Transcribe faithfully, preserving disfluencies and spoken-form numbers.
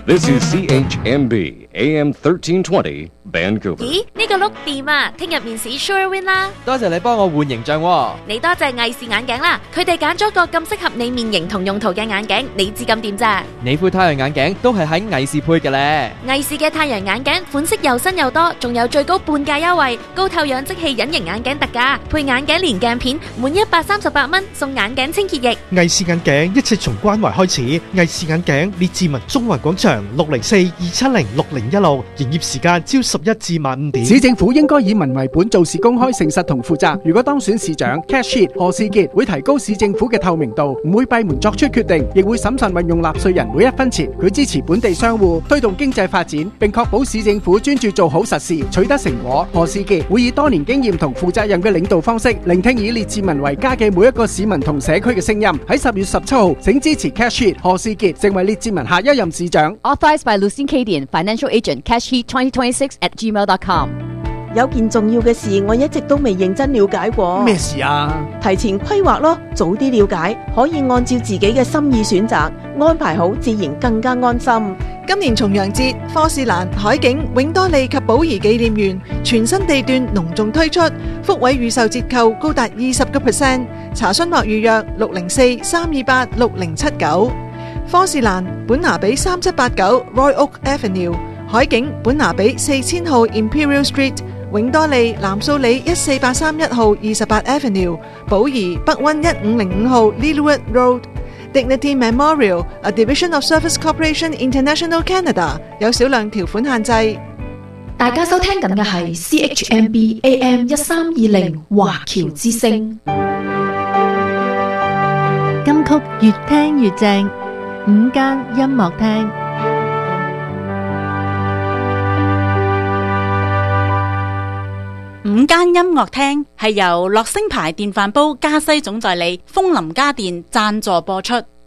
This is C H M B A M thirteen twenty Vancouver。 咦，呢個碌掂啊！聽日面試 Sure Win 啦！ 多謝你幫我換形象喎。 你多謝藝視眼鏡啦，佢哋揀咗個咁適合你面型同用途嘅眼鏡，你知咁掂咋？ 你副太陽眼鏡都係喺藝視配嘅咧。 藝視嘅太陽眼鏡款式又新又多，仲有最高半價優惠，高透氧即棄隱形眼鏡特價，配眼鏡連鏡片，滿一百三十八蚊送眼鏡清潔液。 藝視眼鏡一切從關懷開始，藝視眼鏡列治文中環廣場六零四二七零六零一六，營業時間朝十一至晚五點。 市政府應該以民為本，做事公開、誠實同負責。如果當選市長 Cash Heat 何士傑會提高市政府嘅透明度，唔會閉門作出決定，亦會審慎運用納稅人每一分錢。佢支持本地商戶，推動經濟發展，並確保市政府專注做好實事，取得成果。何士傑會以多年經驗同負責任嘅領導方式，聆聽以列治文為家嘅每一個市民同社區嘅聲音。喺十月十七號，請支持 Cash Heat 何士傑成為列治文下一任市長。 Authorized by Lucien Cadian, Financial Agent, Cash Heat twenty twenty-six at gmail dot com。 有件重要嘅事，我一直都未認真了解過。 咩事啊？ 提前規劃咯，早啲了解，可以按照自己嘅心意選擇，安排好自然更加安心。 今年重陽節，科士蘭、海景、永多利及寶儀紀念園全新地段隆重推出，福位預售折扣高達二十個 percent， 查詢或預約六零四三二八六零七九。科士蘭本拿比三七八九 Roy Oak Avenue， 海景本拿比四千號 Imperial Street， 永多利藍素里一四八三一號二十八 Avenue， 寶儀北溫一五零五號 Littlewood Road。Dignity Memorial, a division of Service Corporation International Canada， 有少量條款限制。 大家收聽緊嘅係 C H M B A M 一三二零華僑之聲， 金曲越聽越正，午間音樂廳。 午間音樂廳係由樂聲牌電飯煲加西總代理楓林家電贊助播出。